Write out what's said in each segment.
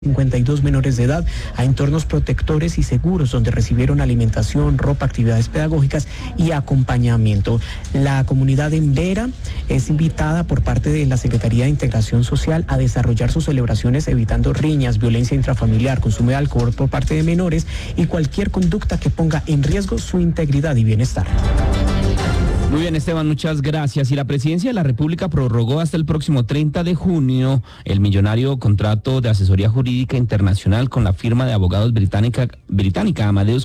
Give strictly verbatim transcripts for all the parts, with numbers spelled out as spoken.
cincuenta y dos menores de edad a entornos protectores y seguros donde recibieron alimentación, ropa, actividades pedagógicas y acompañamiento. La comunidad en Vera es invitada por parte de la Secretaría de Integración Social a desarrollar sus celebraciones evitando riñas, violencia intrafamiliar, consumo de alcohol por parte de menores y cualquier conducta que ponga en riesgo su integridad y bienestar. Muy bien, Esteban, muchas gracias. Y la Presidencia de la República prorrogó hasta el próximo treinta de junio el millonario contrato de asesoría jurídica internacional con la firma de abogados británica, británica Amadeus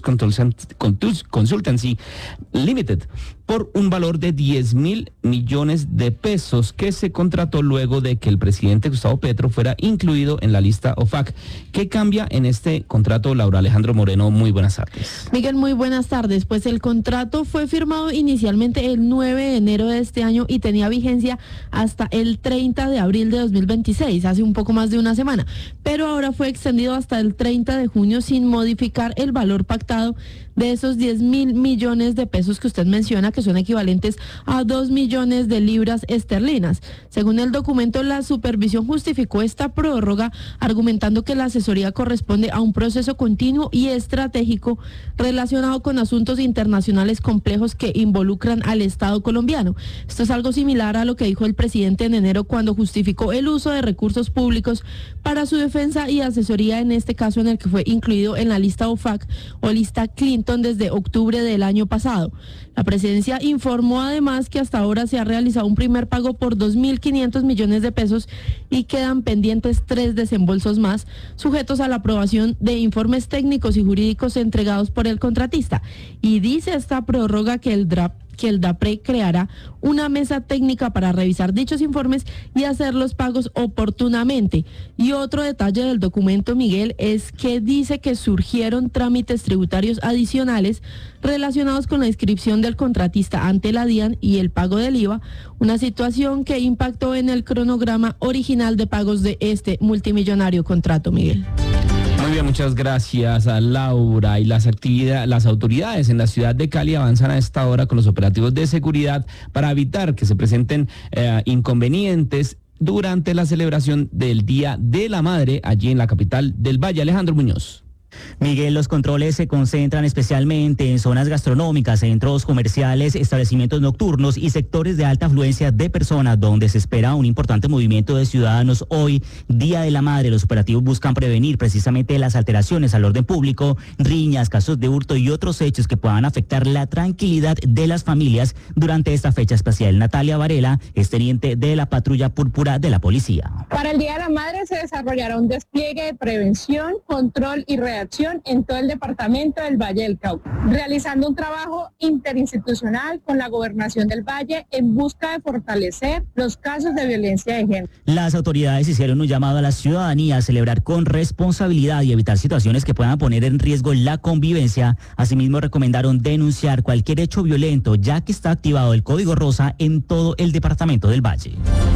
Consultancy Limited por un valor de diez mil millones de pesos que se contrató luego de que el presidente Gustavo Petro fuera incluido en la lista O F A C. ¿Qué cambia en este contrato, Laura Alejandro Moreno? Muy buenas tardes. Miguel, muy buenas tardes. Pues el contrato fue firmado inicialmente el nueve de enero de este año y tenía vigencia hasta el treinta de abril de dos mil veintiséis, hace un poco más de una semana, pero ahora fue extendido hasta el treinta de junio sin modificar el valor pactado de esos diez mil millones de pesos que usted menciona, que son equivalentes a dos millones de libras esterlinas. Según el documento, la supervisión justificó esta prórroga argumentando que la asesoría corresponde a un proceso continuo y estratégico relacionado con asuntos internacionales complejos que involucran al Estado colombiano. Esto es algo similar a lo que dijo el presidente en enero cuando justificó el uso de recursos públicos para su defensa y asesoría, en este caso en el que fue incluido en la lista O F A C o lista Clinton desde octubre del año pasado. La presidencia informó además que hasta ahora se ha realizado un primer pago por dos mil quinientos millones de pesos y quedan pendientes tres desembolsos más, sujetos a la aprobación de informes técnicos y jurídicos entregados por el contratista. Y dice esta prórroga que el draft que el DAPRE creará una mesa técnica para revisar dichos informes y hacer los pagos oportunamente. Y otro detalle del documento, Miguel, es que dice que surgieron trámites tributarios adicionales relacionados con la inscripción del contratista ante la DIAN y el pago del I V A, una situación que impactó en el cronograma original de pagos de este multimillonario contrato, Miguel. Muy bien, muchas gracias a Laura. Y las actividades, las autoridades en la ciudad de Cali avanzan a esta hora con los operativos de seguridad para evitar que se presenten eh, inconvenientes durante la celebración del Día de la Madre allí en la capital del Valle. Alejandro Muñoz. Miguel, los controles se concentran especialmente en zonas gastronómicas, centros comerciales, establecimientos nocturnos y sectores de alta afluencia de personas donde se espera un importante movimiento de ciudadanos hoy, Día de la Madre. Los operativos buscan prevenir precisamente las alteraciones al orden público, riñas, casos de hurto y otros hechos que puedan afectar la tranquilidad de las familias durante esta fecha especial. Natalia Varela es teniente de la patrulla púrpura de la policía. Para el Día de la Madre se desarrollará un despliegue de prevención, control y reacción en todo el departamento del Valle del Cauca, realizando un trabajo interinstitucional con la Gobernación del Valle en busca de fortalecer los casos de violencia de género. Las autoridades hicieron un llamado a la ciudadanía a celebrar con responsabilidad y evitar situaciones que puedan poner en riesgo la convivencia. Asimismo, recomendaron denunciar cualquier hecho violento, ya que está activado el Código Rosa en todo el departamento del Valle.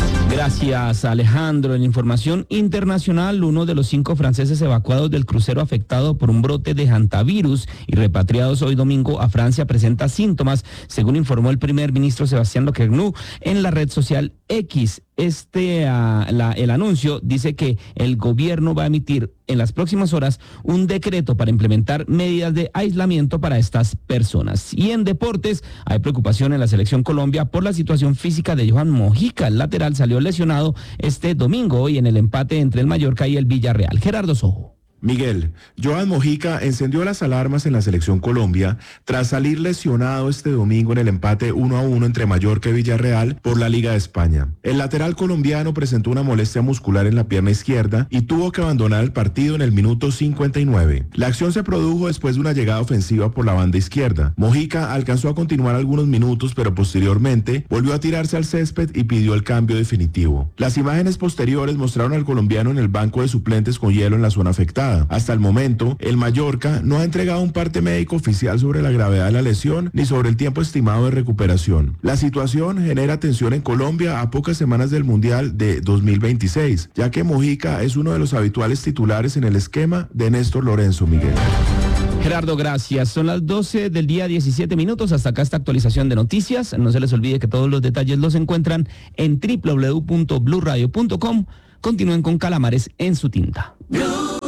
Gracias, Alejandro. En información internacional, uno de los cinco franceses evacuados del crucero afectado por un brote de hantavirus y repatriados hoy domingo a Francia presenta síntomas, según informó el primer ministro Sebastián Lecornu en la red social X. Este, uh, la, el anuncio dice que el gobierno va a emitir en las próximas horas un decreto para implementar medidas de aislamiento para estas personas. Y en deportes, hay preocupación en la selección Colombia por la situación física de Johan Mojica. El lateral salió lesionado este domingo y en el empate entre el Mallorca y el Villarreal. Gerardo Sojo. Miguel, Johan Mojica encendió las alarmas en la selección Colombia tras salir lesionado este domingo en el empate uno a uno entre Mallorca y Villarreal por la Liga de España. El lateral colombiano presentó una molestia muscular en la pierna izquierda y tuvo que abandonar el partido en el minuto cincuenta y nueve. La acción se produjo después de una llegada ofensiva por la banda izquierda. Mojica alcanzó a continuar algunos minutos, pero posteriormente volvió a tirarse al césped y pidió el cambio definitivo. Las imágenes posteriores mostraron al colombiano en el banco de suplentes con hielo en la zona afectada. Hasta el momento, el Mallorca no ha entregado un parte médico oficial sobre la gravedad de la lesión ni sobre el tiempo estimado de recuperación. La situación genera tensión en Colombia a pocas semanas del Mundial de dos mil veintiséis, ya que Mojica es uno de los habituales titulares en el esquema de Néstor Lorenzo. Miguel. Gerardo, gracias. Son las doce del día, diecisiete minutos. Hasta acá esta actualización de noticias. No se les olvide que todos los detalles los encuentran en doble u doble u doble u punto blue radio punto com. Continúen con Calamares en su tinta.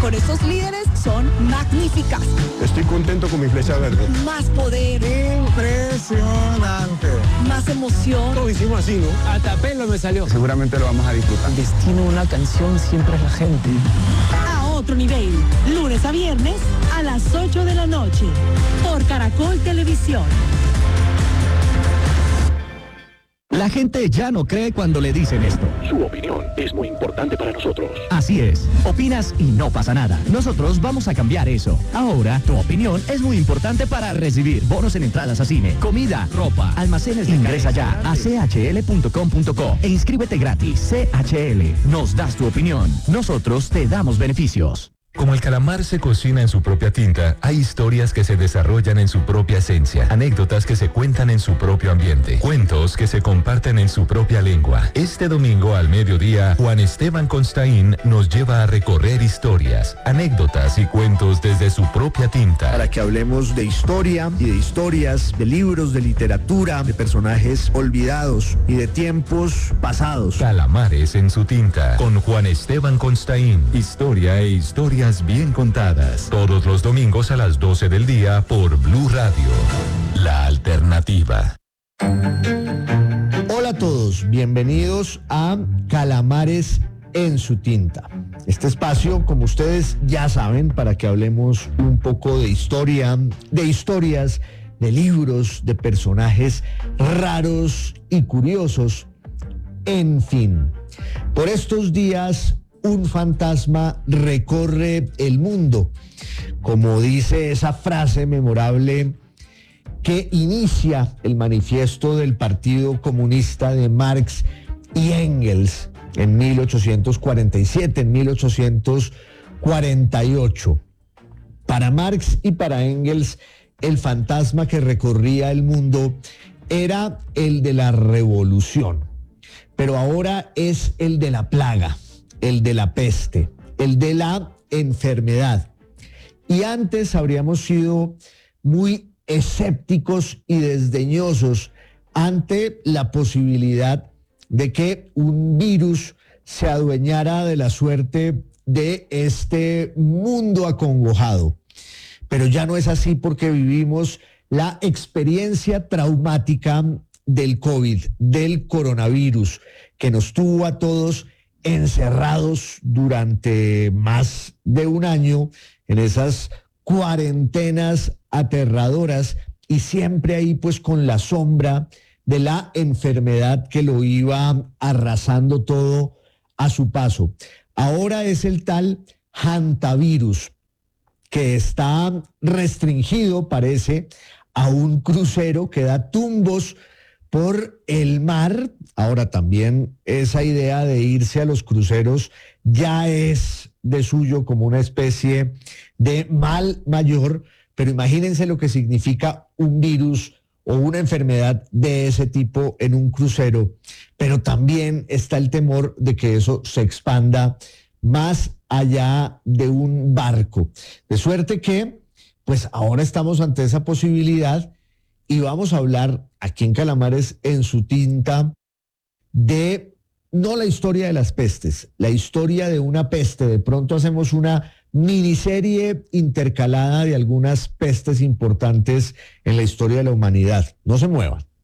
con estos líderes son magníficas. Estoy contento con mi flecha verde. Más poder. Impresionante. Más emoción. Todos hicimos así, ¿no? Hasta pelo me salió. Seguramente lo vamos a disfrutar. El destino de una canción siempre es la gente. A otro nivel. Lunes a viernes a las ocho de la noche. Por Caracol Televisión. La gente ya no cree cuando le dicen esto. Su opinión es muy importante para nosotros. Así es. Opinas y no pasa nada. Nosotros vamos a cambiar eso. Ahora, tu opinión es muy importante para recibir bonos en entradas a cine, comida, ropa, almacenes. Ingresa ya a c h l punto com punto co e inscríbete gratis. C H L. Nos das tu opinión. Nosotros te damos beneficios. Como el calamar se cocina en su propia tinta, hay historias que se desarrollan en su propia esencia, anécdotas que se cuentan en su propio ambiente, cuentos que se comparten en su propia lengua. Este domingo al mediodía, Juan Esteban Constaín nos lleva a recorrer historias, anécdotas y cuentos desde su propia tinta. Para que hablemos de historia y de historias, de libros, de literatura, de personajes olvidados y de tiempos pasados. Calamares en su tinta, con Juan Esteban Constaín. Historia e historia bien contadas, todos los domingos a las doce del día por Blue Radio, la alternativa. Hola a todos, bienvenidos a Calamares en su tinta. Este espacio, como ustedes ya saben, para que hablemos un poco de historia, de historias, de libros, de personajes raros y curiosos, en fin. Por estos días, un fantasma recorre el mundo, como dice esa frase memorable que inicia el manifiesto del Partido Comunista de Marx y Engels en mil ochocientos cuarenta y siete, en mil ochocientos cuarenta y ocho. Para Marx y para Engels, el fantasma que recorría el mundo era el de la revolución, pero ahora es el de la plaga, el de la peste, el de la enfermedad. Y antes habríamos sido muy escépticos y desdeñosos ante la posibilidad de que un virus se adueñara de la suerte de este mundo acongojado. Pero ya no es así, porque vivimos la experiencia traumática del COVID, del coronavirus, que nos tuvo a todos encerrados durante más de un año en esas cuarentenas aterradoras, y siempre ahí pues con la sombra de la enfermedad que lo iba arrasando todo a su paso. Ahora es el tal hantavirus, que está restringido, parece, a un crucero que da tumbos por el mar. Ahora también esa idea de irse a los cruceros ya es de suyo como una especie de mal mayor, pero imagínense lo que significa un virus o una enfermedad de ese tipo en un crucero, pero también está el temor de que eso se expanda más allá de un barco. De suerte que, pues ahora estamos ante esa posibilidad y vamos a hablar aquí en Calamares en su tinta de no la historia de las pestes, la historia de una peste. De pronto hacemos una miniserie intercalada de algunas pestes importantes en la historia de la humanidad. No se muevan.